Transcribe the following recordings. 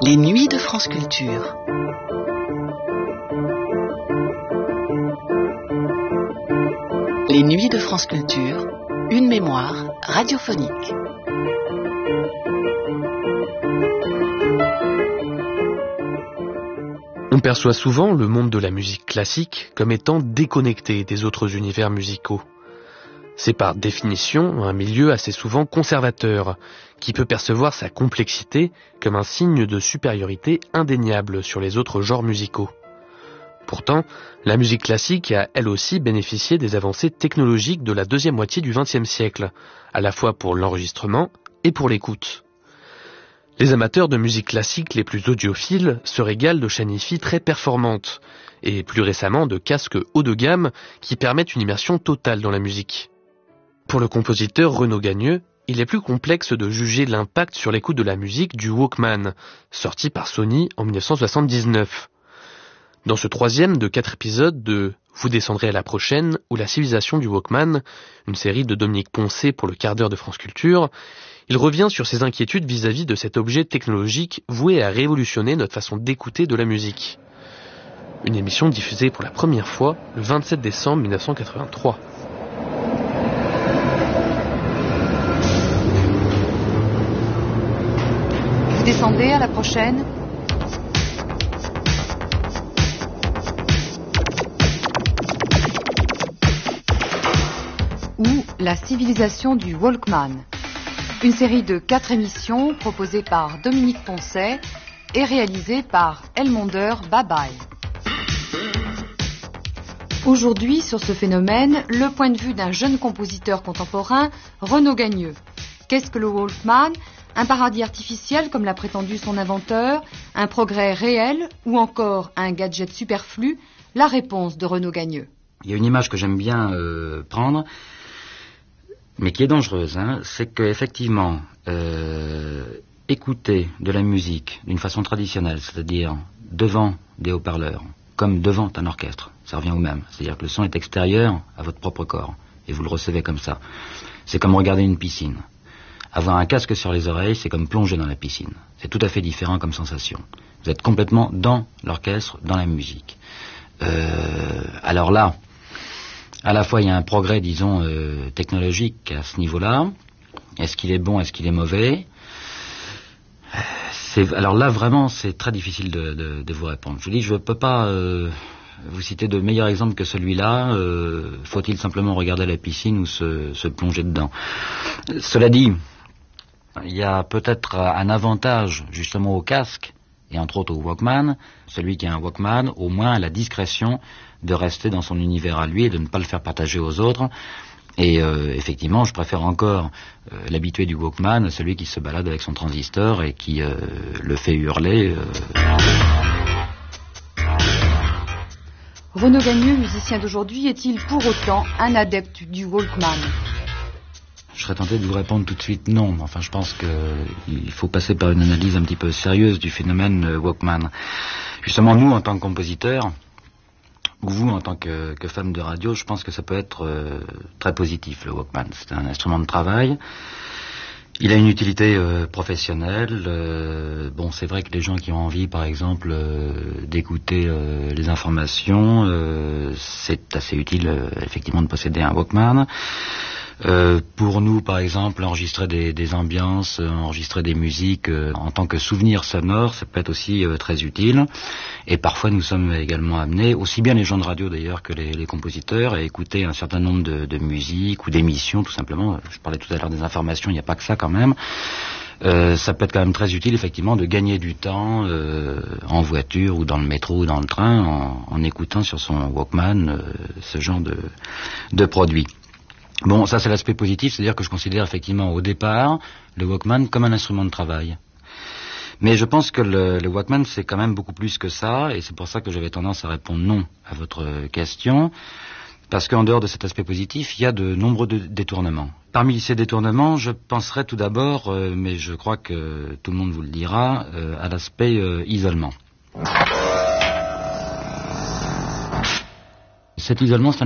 Les nuits de France Culture. Les nuits de France Culture, une mémoire radiophonique. On perçoit souvent le monde de la musique classique comme étant déconnecté des autres univers musicaux. C'est par définition un milieu assez souvent conservateur, qui peut percevoir sa complexité comme un signe de supériorité indéniable sur les autres genres musicaux. Pourtant, la musique classique a elle aussi bénéficié des avancées technologiques de la deuxième moitié du XXe siècle, à la fois pour l'enregistrement et pour l'écoute. Les amateurs de musique classique les plus audiophiles se régalent de chaînes hi-fi très performantes, et plus récemment de casques haut de gamme qui permettent une immersion totale dans la musique. Pour le compositeur Renaud Gagneux, il est plus complexe de juger l'impact sur l'écoute de la musique du Walkman, sorti par Sony en 1979. Dans ce troisième de 4 épisodes de Vous descendrez à la prochaine ou La civilisation du Walkman, une série de Dominique Poncet pour le quart d'heure de France Culture, il revient sur ses inquiétudes vis-à-vis de cet objet technologique voué à révolutionner notre façon d'écouter de la musique. Une émission diffusée pour la première fois le 27 décembre 1983. Vous descendez à la prochaine ? Ou La civilisation du Walkman. Une série de 4 émissions proposées par Dominique Poncet et réalisée par Elmonder Babaï. Aujourd'hui, sur ce phénomène, le point de vue d'un jeune compositeur contemporain, Renaud Gagneux. Qu'est-ce que le Walkman ? Un paradis artificiel, comme l'a prétendu son inventeur, un progrès réel ou encore un gadget superflu? La réponse de Renaud Gagneux. Il y a une image que j'aime bien prendre, mais qui est dangereuse, c'est qu'effectivement, écouter de la musique d'une façon traditionnelle, c'est-à-dire devant des haut-parleurs, comme devant un orchestre, ça revient au même, c'est-à-dire que le son est extérieur à votre propre corps, et vous le recevez comme ça. C'est comme regarder une piscine. Avoir un casque sur les oreilles, c'est comme plonger dans la piscine. C'est tout à fait différent comme sensation. Vous êtes complètement dans l'orchestre, dans la musique. Alors là, à la fois il y a un progrès, disons, technologique à ce niveau-là. Est-ce qu'il est bon, est-ce qu'il est mauvais ? Alors là, vraiment, c'est très difficile de vous répondre. Je vous dis, je ne peux pas vous citer de meilleurs exemples que celui-là. Faut-il simplement regarder la piscine ou se plonger dedans ? Cela dit, il y a peut-être un avantage justement au casque, et entre autres au Walkman. Celui qui a un Walkman, au moins a la discrétion de rester dans son univers à lui et de ne pas le faire partager aux autres. Et effectivement, je préfère encore l'habitué du Walkman à celui qui se balade avec son transistor et qui le fait hurler. Renaud Gagneux, musicien d'aujourd'hui, est-il pour autant un adepte du Walkman ? Je serais tenté de vous répondre tout de suite non. Enfin, je pense qu'il faut passer par une analyse un petit peu sérieuse du phénomène Walkman. Justement, nous, en tant que compositeurs, ou vous, en tant que fan de radio, je pense que ça peut être très positif, le Walkman. C'est un instrument de travail. Il a une utilité professionnelle. Bon, c'est vrai que les gens qui ont envie, par exemple, d'écouter les informations, c'est assez utile, effectivement, de posséder un Walkman. Pour nous, par exemple, enregistrer des ambiances, enregistrer des musiques en tant que souvenir sonore, ça peut être aussi très utile. Et parfois, nous sommes également amenés, aussi bien les gens de radio d'ailleurs que les compositeurs, à écouter un certain nombre de musiques ou d'émissions, tout simplement. Je parlais tout à l'heure des informations, il n'y a pas que ça quand même. Ça peut être quand même très utile, effectivement, de gagner du temps en voiture ou dans le métro ou dans le train en écoutant sur son Walkman ce genre de produit. Bon, ça c'est l'aspect positif, c'est-à-dire que je considère effectivement au départ le Walkman comme un instrument de travail. Mais je pense que le Walkman c'est quand même beaucoup plus que ça, et c'est pour ça que j'avais tendance à répondre non à votre question, parce qu'en dehors de cet aspect positif, il y a de nombreux détournements. Parmi ces détournements, je penserais tout d'abord, mais je crois que tout le monde vous le dira, à l'aspect isolement. Cet isolement, c'est un isolement de quoi ?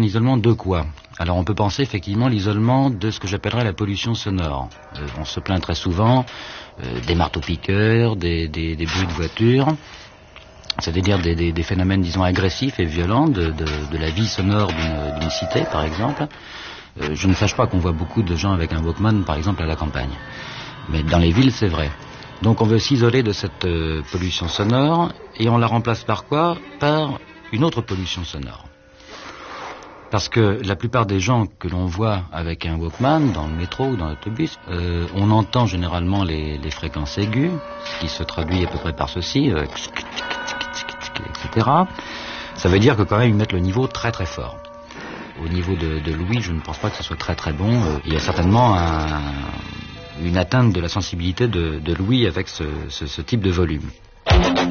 Alors on peut penser effectivement l'isolement de ce que j'appellerais la pollution sonore. On se plaint très souvent des marteaux-piqueurs, des bruits de voiture, c'est-à-dire des phénomènes, disons, agressifs et violents de la vie sonore d'une cité, par exemple. Je ne sache pas qu'on voit beaucoup de gens avec un Walkman, par exemple, à la campagne. Mais dans les villes, c'est vrai. Donc on veut s'isoler de cette pollution sonore, et on la remplace par quoi? Par une autre pollution sonore. Parce que la plupart des gens que l'on voit avec un Walkman, dans le métro ou dans l'autobus, on entend généralement les fréquences aiguës, ce qui se traduit à peu près par ceci, etc. Ça veut dire que quand même ils mettent le niveau très très fort. Au niveau de l'ouïe, je ne pense pas que ce soit très très bon. Il y a certainement une atteinte de la sensibilité de l'ouïe avec ce type de volume.